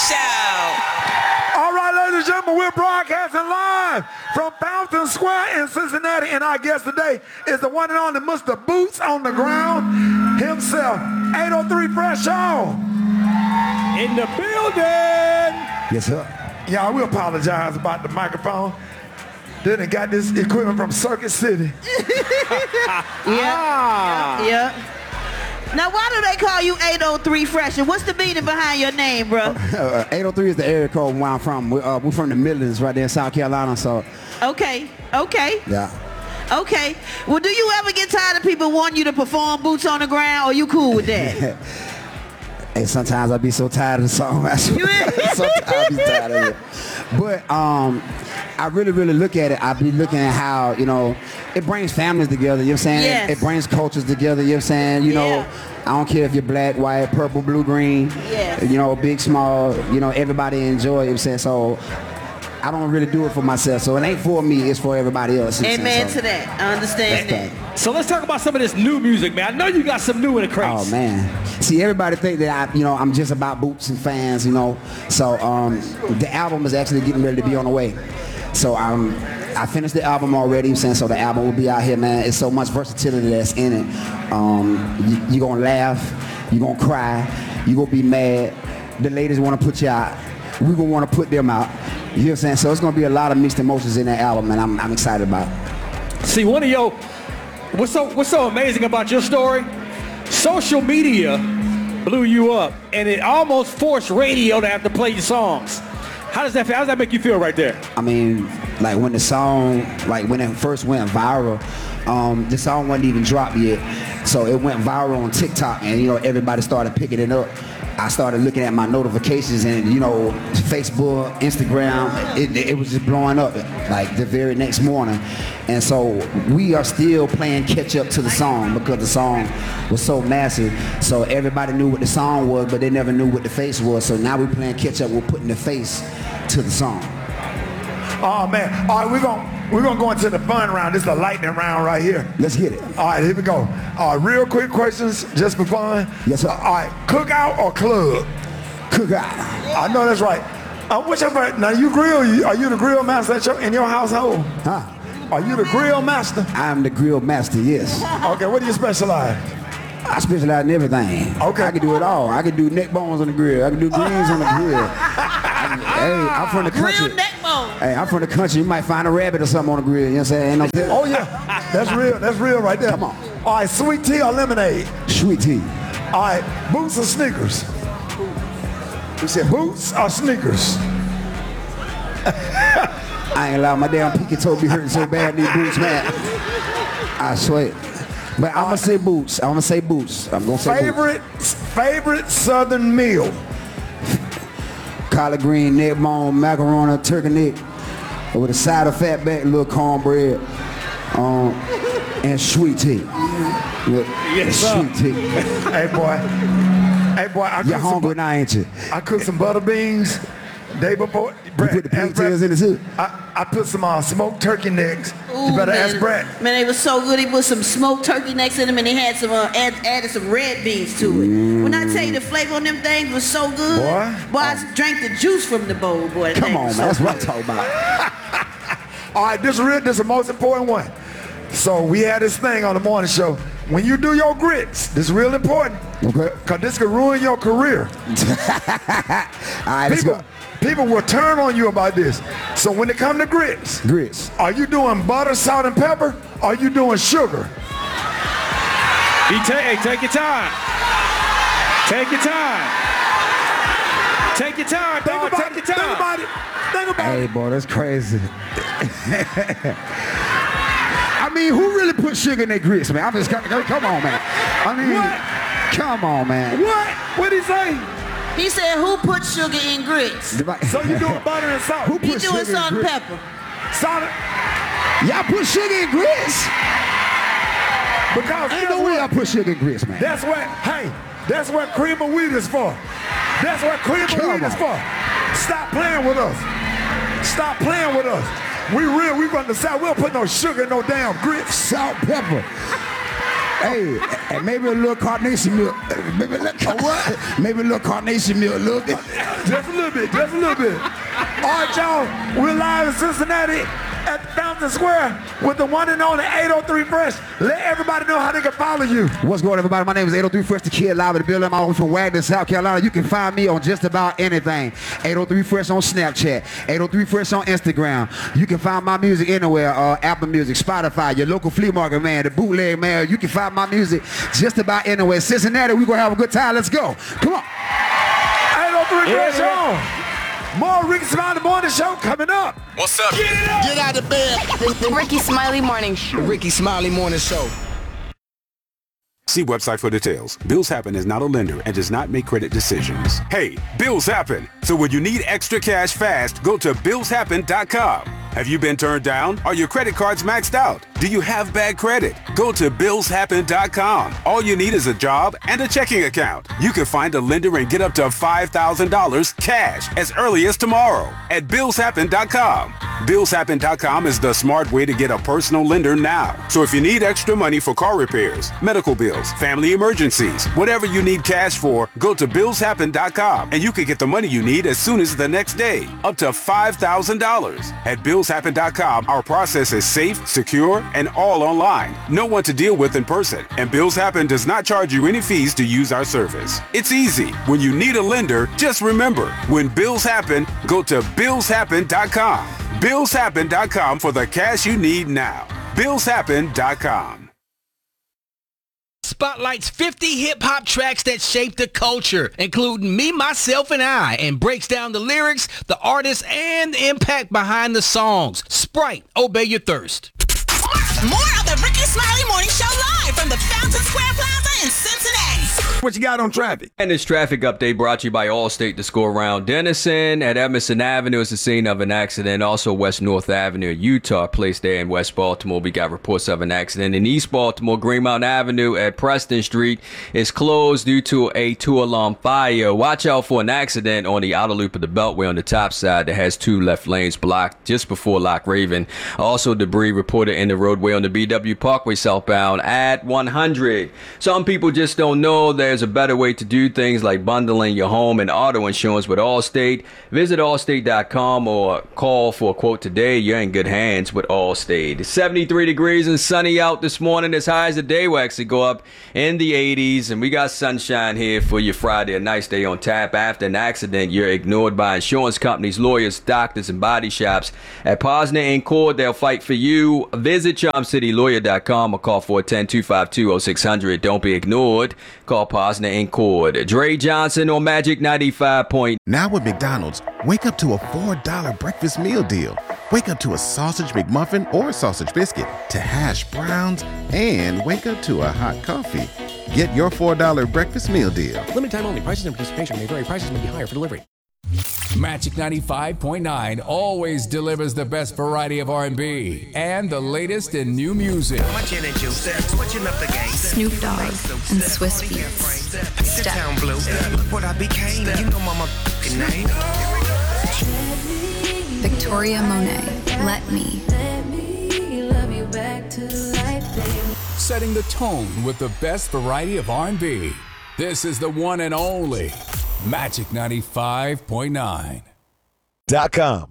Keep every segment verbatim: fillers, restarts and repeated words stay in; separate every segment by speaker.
Speaker 1: Show.
Speaker 2: All right, ladies and gentlemen, we're broadcasting live from Fountain Square in Cincinnati, and our guest today is the one and only Mister Boots on the Ground himself, eight oh three Fresh Show.
Speaker 3: In the building.
Speaker 2: Yes, sir. Yeah, we apologize about the microphone. Then they got this equipment from Circuit City.
Speaker 4: Yeah. Yeah. Now, why do they call you eight oh three Fresh? And what's the meaning behind your name, bro?
Speaker 5: Uh, eight oh three is the area code where I'm from. We're, uh, we're from the Midlands, right there in South Carolina. So.
Speaker 4: Okay. Okay.
Speaker 5: Yeah.
Speaker 4: Okay. Well, do you ever get tired of people wanting you to perform Boots on the Ground, or you cool with that?
Speaker 5: And sometimes I be so tired of the song. I sometimes I be tired of it. But um, I really, really look at it. I be looking at how, you know, it brings families together, you know what I'm saying?
Speaker 4: Yes.
Speaker 5: It, it brings cultures together, you know what I'm saying? You know,
Speaker 4: Yeah.
Speaker 5: I don't care if you're black, white, purple, blue, green,
Speaker 4: Yes.
Speaker 5: you know, big, small, you know, everybody enjoy it, you know what I'm saying? So I don't really do it for myself. So it ain't for me, it's for everybody else. You know what I'm
Speaker 4: Amen
Speaker 5: saying?
Speaker 4: to that. I understand
Speaker 5: That's
Speaker 4: that.
Speaker 3: So let's talk about some of this new music, man. I know you got some new in the crates.
Speaker 5: Oh man, see, everybody think that I, you know, I'm just about Boots and fans, you know. So um, the album is actually getting ready to be on the way. So um, I finished the album already, you know, so the album will be out here, man. It's so much versatility that's in it. Um, you, you're gonna laugh, you're gonna cry, you're gonna be mad. The ladies want to put you out. We're gonna want to put them out. You know what I'm saying? So it's gonna be a lot of mixed emotions in that album, and I'm, I'm excited about it.
Speaker 3: See, one of your, what's so what's so amazing about your story? Social media blew you up, and it almost forced radio to have to play your songs. How does that feel? How does that make you feel right there?
Speaker 5: I mean, like when the song, like when it first went viral, um, the song wasn't even dropped yet. So it went viral on TikTok, and you know, everybody started picking it up. I started looking at my notifications, and you know, Facebook, Instagram, it, it was just blowing up like the very next morning. And so we are still playing catch up to the song because the song was so massive. So everybody knew what the song was, but they never knew what the face was. So now we're playing catch up, we're putting the face to the song.
Speaker 2: Oh man! All right, we're gonna we're gonna go into the fun round. This is the lightning round right here.
Speaker 5: Let's get it.
Speaker 2: All right, here we go. All right, real quick questions, just for fun.
Speaker 5: Yes, sir.
Speaker 2: All right, cookout or club?
Speaker 5: Cookout.
Speaker 2: I know that's right. Uh, which of now you grill? You, are you the grill master at your, in your household?
Speaker 5: Huh?
Speaker 2: Are you the grill master?
Speaker 5: I'm the grill master, yes.
Speaker 2: Okay, what do you specialize?
Speaker 5: I specialize in everything.
Speaker 2: Okay.
Speaker 5: I can do it all. I can do neck bones on the grill. I can do greens on the grill. I can- hey, I'm from the country.
Speaker 4: Real neck bone.
Speaker 5: Hey, I'm from the country. You might find a rabbit or something on the grill. You know what I'm saying? Ain't no
Speaker 2: Oh yeah, that's real. That's real right there.
Speaker 5: Come on.
Speaker 2: All right, sweet tea or lemonade?
Speaker 5: Sweet tea.
Speaker 2: All right, boots or sneakers? You said boots or sneakers?
Speaker 5: I ain't allowed my damn pinky toe be hurting so bad these boots, man. I swear. But I'm gonna say boots. I'm gonna say boots. I'm gonna say boots.
Speaker 2: Favorite favorite Southern meal?
Speaker 5: Collard green, neck bone, macaroni, turkey neck, with a side of fat back, little cornbread, um, and sweet tea. Look,
Speaker 3: Yes, sir.
Speaker 5: sweet tea.
Speaker 2: Hey boy, hey boy, I
Speaker 5: You're
Speaker 2: cooked some,
Speaker 5: hungry now, ain't you?
Speaker 2: I cooked some butter beans day before.
Speaker 5: You put the pigtails in it too?
Speaker 2: I, I put some uh, smoked turkey necks.
Speaker 4: Ooh,
Speaker 2: You better
Speaker 4: man.
Speaker 2: ask Brett.
Speaker 4: Man, they was so good. He put some smoked turkey necks in them, and he had some uh, add, added some red beans to it.
Speaker 5: Mm.
Speaker 4: When I tell you the flavor on them things was so good,
Speaker 2: Boy.
Speaker 4: boy, I drank the juice from the bowl, boy. That
Speaker 5: Come
Speaker 4: thing
Speaker 5: on,
Speaker 4: was
Speaker 5: man.
Speaker 4: so
Speaker 5: That's what I'm talking about.
Speaker 2: All right, this is real. This is the most important one. So we had this thing on the morning show. When you do your grits, this is real important.
Speaker 5: Okay.
Speaker 2: Cause this could ruin your career.
Speaker 5: All right, let's
Speaker 2: People,
Speaker 5: go.
Speaker 2: people will turn on you about this. So when it come to grits,
Speaker 5: Grits.
Speaker 2: are you doing butter, salt, and pepper? Or are you doing sugar?
Speaker 3: You ta- hey, take your time. Take your time. Take your time,
Speaker 2: Think
Speaker 3: dog.
Speaker 2: about
Speaker 3: Take
Speaker 2: it.
Speaker 3: your
Speaker 2: Think
Speaker 3: time.
Speaker 2: about it. Think about
Speaker 5: Hey,
Speaker 2: it.
Speaker 5: boy, that's crazy. I mean, who really put sugar in their grits, man? I'm just come come on, man. I mean,
Speaker 2: What?
Speaker 5: come on, man.
Speaker 2: What? What did he say?
Speaker 4: He said, "Who put sugar in grits?
Speaker 2: So you doing butter and salt?
Speaker 5: Who
Speaker 4: He
Speaker 5: put
Speaker 4: doing
Speaker 5: sugar in
Speaker 4: salt and
Speaker 5: grits?
Speaker 4: pepper."
Speaker 2: Salt.
Speaker 5: Y'all put sugar in grits?
Speaker 2: Because
Speaker 5: Ain't
Speaker 2: guess
Speaker 5: no way
Speaker 2: what?
Speaker 5: I put sugar in grits, man.
Speaker 2: That's what, hey, that's what cream of wheat is for. That's what cream of
Speaker 5: Come
Speaker 2: wheat is
Speaker 5: on.
Speaker 2: for. Stop playing with us. Stop playing with us. We real, we run the South. We don't put no sugar in no damn grits.
Speaker 5: Salt, pepper. Hey, and maybe a little carnation milk. Maybe a little, oh, what? Maybe a little carnation milk, a little bit.
Speaker 2: Just a little bit, just a little bit. All right, y'all, we're live in Cincinnati at the Fountain Square with the one and only eight oh three Fresh. Let everybody know how they can follow you.
Speaker 5: What's going on, everybody? My name is eight oh three Fresh, the kid live in the building. I'm all from Wagner, South Carolina. You can find me on just about anything. eight oh three Fresh on Snapchat, eight oh three Fresh on Instagram. You can find my music anywhere, uh, Apple Music, Spotify, your local flea market, man, the bootleg, man. You can find my music just about anywhere. Cincinnati, we're going to have a good time. Let's go. Come on.
Speaker 2: eight oh three Fresh on. More Ricky Smiley Morning Show coming up.
Speaker 1: What's up?
Speaker 2: Get it up.
Speaker 6: Get out of bed.
Speaker 7: The, the Ricky Smiley Morning Show.
Speaker 6: Ricky Smiley Morning Show.
Speaker 1: See website for details. Bills Happen is not a lender and does not make credit decisions. Hey, bills happen. So when you need extra cash fast, go to bills happen dot com. Have you been turned down? Are your credit cards maxed out? Do you have bad credit? Go to bills happen dot com. All you need is a job and a checking account. You can find a lender and get up to five thousand dollars cash as early as tomorrow at bills happen dot com. bills happen dot com is the smart way to get a personal lender now. So if you need extra money for car repairs, medical bills, family emergencies, whatever you need cash for, go to bills happen dot com and you can get the money you need as soon as the next day, up to five thousand dollars. At bills happen dot com, our process is safe, secure, and all online. No one to deal with in person, and Bills Happen does not charge you any fees to use our service. It's easy. When you need a lender, just remember, when bills happen, go to bills happen dot com. bills happen dot com for the cash you need now. bills happen dot com.
Speaker 8: Spotlights fifty hip-hop tracks that shaped the culture, including Me, Myself, and I, and breaks down the lyrics, the artists, and the impact behind the songs. Sprite, obey your thirst.
Speaker 9: More of the Ricky Smiley Morning Show live from the Fountain Square Plaza in Cincinnati.
Speaker 2: What you got on traffic?
Speaker 10: And this traffic update brought to you by Allstate. To score around Denison at Emerson Avenue is the scene of an accident. Also West North Avenue, Utah, place there in West Baltimore. We got reports of an accident in East Baltimore. Greenmount Avenue at Preston Street is closed due to a two-alarm fire. Watch out for an accident on the outer loop of the Beltway on the top side that has two left lanes blocked just before Lock Raven. Also debris reported in the roadway on the B W Parkway southbound at one hundred. Some people just don't know there's a better way to do things like bundling your home and auto insurance with Allstate. Visit allstate dot com or call for a quote today. You're in good hands with Allstate. It's seventy-three degrees and sunny out this morning. As high as the day will actually go up in the eighties, and we got sunshine here for your Friday. A nice day on tap. After an accident, you're ignored by insurance companies, lawyers, doctors, and body shops. At Posner and Cord, they'll fight for you. Visit charm city lawyer dot com or call four one zero, two five two, zero six zero zero. Don't be ignored. Call Posner and Cord. Dre Johnson on Magic ninety-five point nine.
Speaker 11: Now with McDonald's, wake up to a four dollar breakfast meal deal. Wake up to a sausage McMuffin or sausage biscuit, to hash browns, and wake up to a hot coffee. Get your four dollar breakfast meal deal.
Speaker 12: Limited time only. Prices and participation may vary. Prices may be higher for delivery. Magic ninety-five point nine always delivers the best variety of R and B and the latest in new music.
Speaker 13: Snoop Dogg and Swiss Beats. Step. Victoria Monet, Let Me.
Speaker 12: Setting the tone with the best variety of R and B. This is the one and only Magic ninety-five point nine.
Speaker 14: Dot com.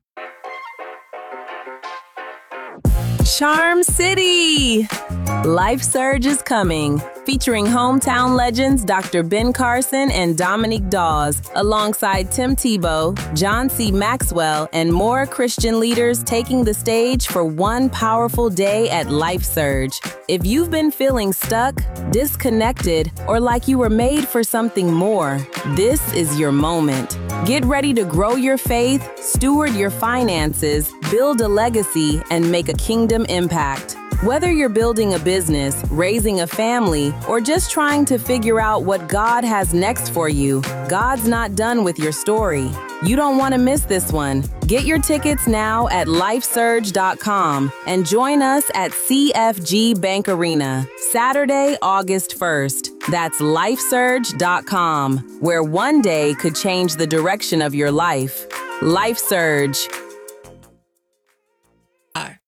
Speaker 15: Charm City. Life Surge is coming, featuring hometown legends Doctor Ben Carson and Dominique Dawes, alongside Tim Tebow, John C. Maxwell, and more Christian leaders taking the stage for one powerful day at Life Surge. If you've been feeling stuck, disconnected, or like you were made for something more, this is your moment. Get ready to grow your faith, steward your finances, build a legacy, and make a kingdom impact. Whether you're building a business, raising a family, or just trying to figure out what God has next for you, God's not done with your story. You don't want to miss this one. Get your tickets now at life surge dot com and join us at C F G Bank Arena, Saturday, August first. That's life surge dot com, where one day could change the direction of your life. Life Surge.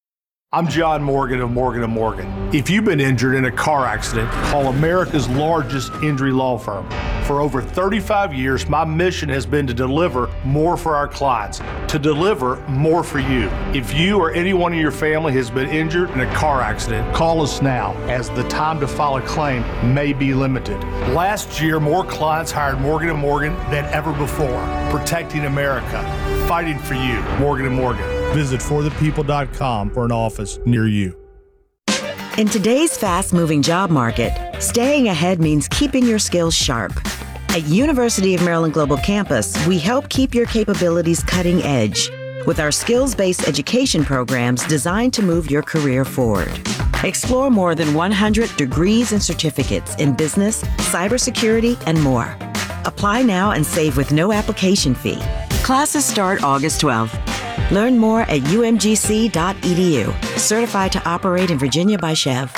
Speaker 16: I'm John Morgan of Morgan and Morgan. If you've been injured in a car accident, call America's largest injury law firm. For over thirty-five years, my mission has been to deliver more for our clients, to deliver more for you. If you or anyone in your family has been injured in a car accident, call us now, as the time to file a claim may be limited. Last year, more clients hired Morgan and Morgan than ever before, protecting America, fighting for you. Morgan and Morgan. Visit for the people dot com for an office near you.
Speaker 17: In today's fast-moving job market, staying ahead means keeping your skills sharp. At University of Maryland Global Campus, we help keep your capabilities cutting edge with our skills-based education programs designed to move your career forward. Explore more than one hundred degrees and certificates in business, cybersecurity, and more. Apply now and save with no application fee. Classes start August twelfth. Learn more at U M G C dot E D U. Certified to operate in Virginia by Chev.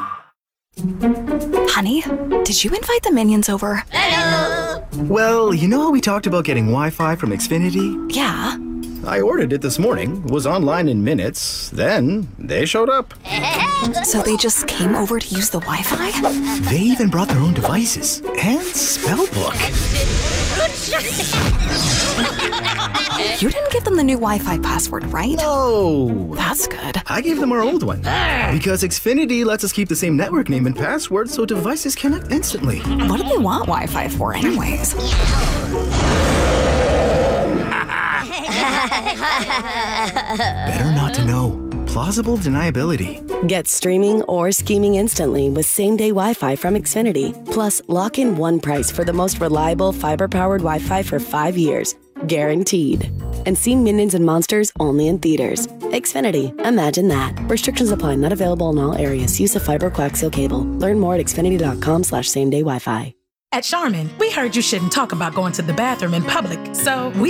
Speaker 18: Honey, did you invite the minions over?
Speaker 19: Hello. Well, you know how we talked about getting Wi-Fi from Xfinity?
Speaker 18: Yeah.
Speaker 19: I ordered it this morning, was online in minutes, then they showed up.
Speaker 18: So they just came over to use the Wi-Fi?
Speaker 19: They even brought their own devices and spell book.
Speaker 18: You didn't give them the new Wi-Fi password, right?
Speaker 19: No.
Speaker 18: That's good.
Speaker 19: I gave them our old one. Because Xfinity lets us keep the same network name and password so devices connect instantly.
Speaker 18: What do they want Wi-Fi for anyways?
Speaker 19: Better not to know. Plausible deniability.
Speaker 20: Get streaming or scheming instantly with same-day Wi-Fi from Xfinity. Plus, lock in one price for the most reliable fiber-powered Wi-Fi for five years. Guaranteed. And see Minions and Monsters only in theaters. Xfinity. Imagine that. Restrictions apply. Not available in all areas. Use of fiber coaxial cable. Learn more at xfinity.com slash same-day Wi-Fi.
Speaker 21: At Charmin, we heard you shouldn't talk about going to the bathroom in public, so we